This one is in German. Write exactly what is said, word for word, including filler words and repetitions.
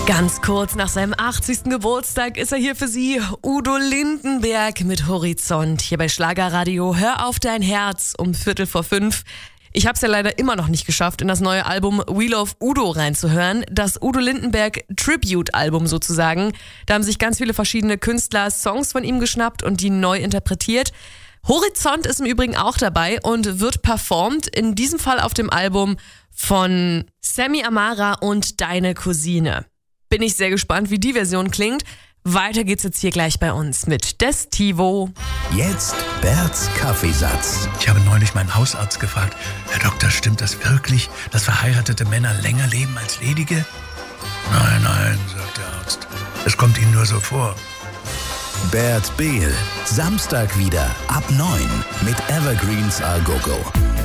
Ganz kurz nach seinem achtzigsten Geburtstag ist er hier für Sie, Udo Lindenberg mit Horizont. Hier bei Schlagerradio Hör auf dein Herz um Viertel vor fünf. Ich habe es ja leider immer noch nicht geschafft, in das neue Album We Love Udo reinzuhören. Das Udo Lindenberg Tribute-Album sozusagen. Da haben sich ganz viele verschiedene Künstler Songs von ihm geschnappt und die neu interpretiert. Horizont ist im Übrigen auch dabei und wird performt, in diesem Fall auf dem Album von Sammy Amara und Deine Cousine. Bin ich sehr gespannt, wie die Version klingt. Weiter geht's jetzt hier gleich bei uns mit Destivo. Jetzt Berts Kaffeesatz. Ich habe neulich meinen Hausarzt gefragt, Herr Doktor, stimmt das wirklich, dass verheiratete Männer länger leben als ledige? Nein, nein, sagt der Arzt. Es kommt Ihnen nur so vor. Bert Behl, Samstag wieder ab neun mit Evergreens A Go Go.